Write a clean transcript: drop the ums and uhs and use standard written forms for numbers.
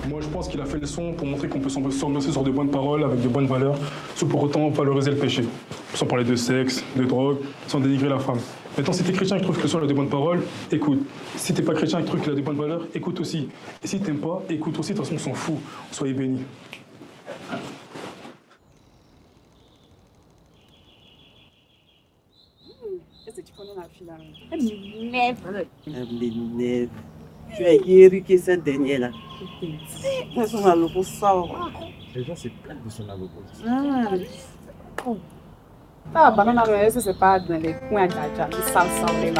Moi, je pense qu'il a fait le son pour montrer qu'on peut s'ambiancer sur de bonnes paroles, avec de bonnes valeurs, sans pour autant valoriser le péché. Sans parler de sexe, de drogue, sans dénigrer la femme. Maintenant, si t'es chrétien et que tu trouves que le son a de bonnes paroles, écoute. Si t'es pas chrétien et que tu trouves qu'il a de bonnes valeurs, écoute aussi. Et si t'aimes pas, écoute aussi, de toute façon, on s'en fout. Soyez bénis. Est-ce que tu connais la fille là? Elle m'énerve. Elle m'énerve. Tu as irrité cette dernière-là. Elles sont à l'eau ça. Les gens, c'est plein de son avocat. Ah, banana, c'est pas dans les coins d'Adja. Ils savent ça,